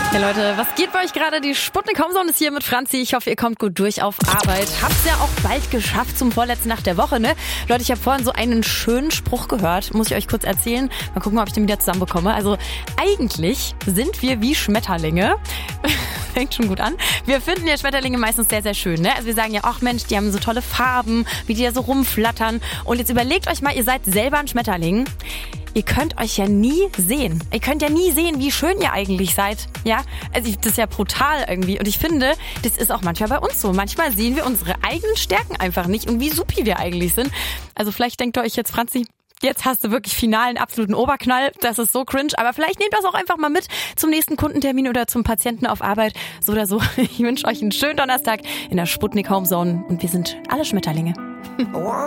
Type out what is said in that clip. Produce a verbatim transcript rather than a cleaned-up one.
Ja Leute, was geht bei euch gerade? Die Sputnik Homezone ist hier mit Franzi. Ich hoffe, ihr kommt gut durch auf Arbeit. Habt's ja auch bald geschafft zum vorletzten Nacht der Woche, ne? Leute, ich habe vorhin so einen schönen Spruch gehört. Muss ich euch kurz erzählen. Mal gucken, ob ich den wieder zusammenbekomme. Also eigentlich sind wir wie Schmetterlinge. Fängt schon gut an. Wir finden ja Schmetterlinge meistens sehr, sehr schön, ne? Also wir sagen ja, ach Mensch, die haben so tolle Farben, wie die da so rumflattern. Und jetzt überlegt euch mal, ihr seid selber ein Schmetterling. Ihr könnt euch ja nie sehen. Ihr könnt ja nie sehen, wie schön ihr eigentlich seid. Ja, also das ist ja brutal irgendwie. Und ich finde, das ist auch manchmal bei uns so. Manchmal sehen wir unsere eigenen Stärken einfach nicht und wie supi wir eigentlich sind. Also vielleicht denkt ihr euch jetzt, Franzi, jetzt hast du wirklich final einen absoluten Oberknall. Das ist so cringe. Aber vielleicht nehmt das auch einfach mal mit zum nächsten Kundentermin oder zum Patienten auf Arbeit. So oder so. Ich wünsche euch einen schönen Donnerstag in der Sputnik Homezone. Und wir sind alle Schmetterlinge.